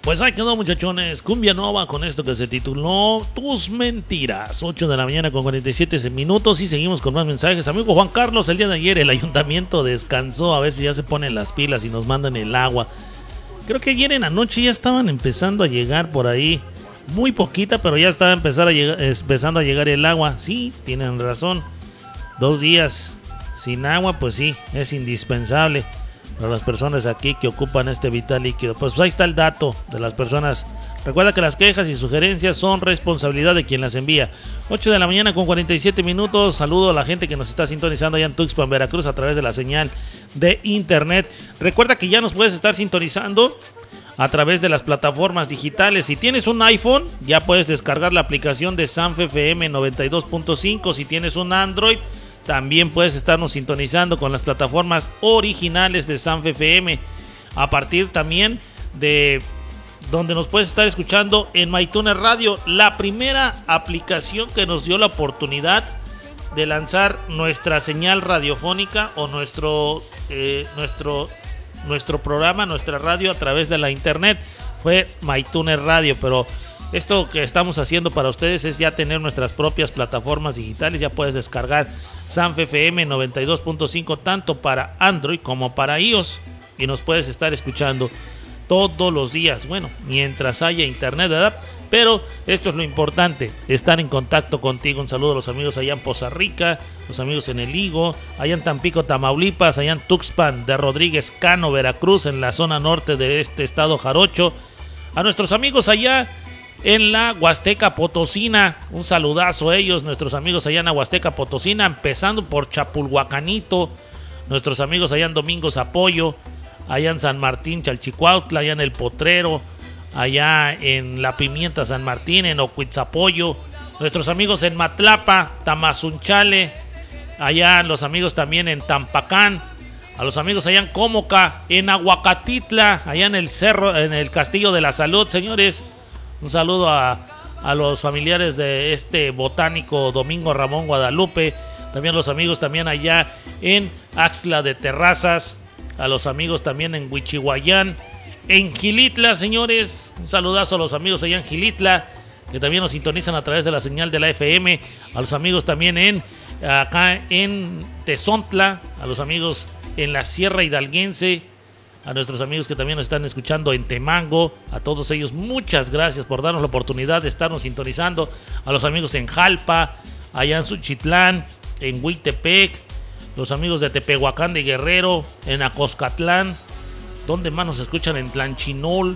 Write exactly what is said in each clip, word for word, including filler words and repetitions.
Pues ahí quedó, muchachones. Cumbia Nova con esto que se tituló Tus Mentiras. ocho de la mañana con cuarenta y siete minutos y seguimos con más mensajes. Amigo Juan Carlos, el día de ayer el ayuntamiento descansó. A ver si ya se ponen las pilas y nos mandan el agua. Creo que ayer en la noche ya estaban empezando a llegar por ahí. Muy poquita, pero ya estaba empezar a llegar, empezando a llegar el agua. Sí, tienen razón. Dos días sin agua, pues sí, es indispensable para las personas aquí que ocupan este vital líquido. Pues ahí está el dato de las personas. Recuerda que las quejas y sugerencias son responsabilidad de quien las envía. ocho de la mañana con cuarenta y siete minutos. Saludo a la gente que nos está sintonizando allá en Tuxpan, Veracruz, a través de la señal de internet. Recuerda que ya nos puedes estar sintonizando a través de las plataformas digitales. Si tienes un iPhone, ya puedes descargar la aplicación de Sanfe F M noventa y dos punto cinco. Si tienes un Android, también puedes estarnos sintonizando con las plataformas originales de Sanfe F M. A partir también de donde nos puedes estar escuchando en MyTuner Radio, la primera aplicación que nos dio la oportunidad de lanzar nuestra señal radiofónica o nuestro, eh, nuestro, nuestro programa, nuestra radio a través de la internet, fue MyTuner Radio. Pero esto que estamos haciendo para ustedes es ya tener nuestras propias plataformas digitales. Ya puedes descargar Sanfe F M noventa y dos punto cinco tanto para Android como para iOS y nos puedes estar escuchando todos los días, bueno, mientras haya internet, ¿verdad? Pero esto es lo importante, estar en contacto contigo. Un saludo a los amigos allá en Poza Rica, los amigos en El Higo, allá en Tampico, Tamaulipas, allá en Tuxpan de Rodríguez Cano, Veracruz, en la zona norte de este estado jarocho. A nuestros amigos allá en la Huasteca Potosina, un saludazo a ellos, nuestros amigos allá en la Huasteca Potosina, empezando por Chapulhuacanito, nuestros amigos allá en Domingos Apoyo, allá en San Martín, Chalchicuautla, allá en El Potrero, allá en La Pimienta San Martín, en Ocuitzapoyo, nuestros amigos en Matlapa, Tamazunchale, allá los amigos también en Tampacán, a los amigos allá en Cómoca, en Aguacatitla, allá en el cerro, en el Castillo de la Salud, señores. Un saludo a, a los familiares de este botánico Domingo Ramón Guadalupe, también los amigos también allá en Axtla de Terrazas, a los amigos también en Huichihuayán, en Gilitla, señores. Un saludazo a los amigos allá en Gilitla, que también nos sintonizan a través de la señal de la F M. A los amigos también en acá en Tezontla, a los amigos en la Sierra Hidalguense, a nuestros amigos que también nos están escuchando en Temango. A todos ellos, muchas gracias por darnos la oportunidad de estarnos sintonizando. A los amigos en Jalpa, allá en Suchitlán, en Huitepec, los amigos de Tepehuacán de Guerrero, en Acoscatlán, donde más nos escuchan, en Tlanchinol,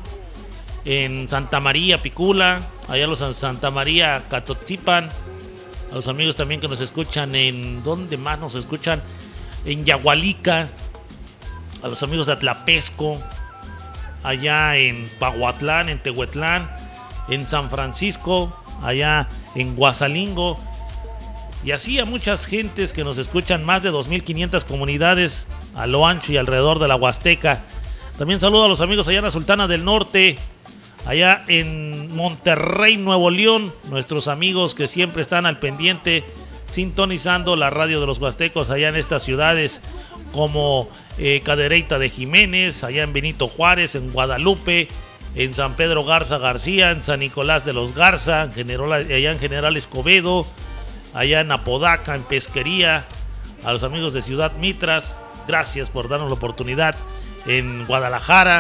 en Santa María Picula, allá los en Santa María Catotzipan, a los amigos también que nos escuchan en, ¿dónde más nos escuchan? En Yagualica, a los amigos de Atlapesco, allá en Pahuatlán, en Tehuetlán, en San Francisco, allá en Guasalingo, y así a muchas gentes que nos escuchan, más de dos mil quinientas comunidades a lo ancho y alrededor de la Huasteca. También saludo a los amigos allá en la Sultana del Norte, allá en Monterrey, Nuevo León, nuestros amigos que siempre están al pendiente sintonizando la radio de los huastecos allá en estas ciudades como eh, Cadereyta de Jiménez, allá en Benito Juárez, en Guadalupe, en San Pedro Garza García, en San Nicolás de los Garza, en General, allá en General Escobedo, allá en Apodaca, en Pesquería, a los amigos de Ciudad Mitras, gracias por darnos la oportunidad, en Guadalajara,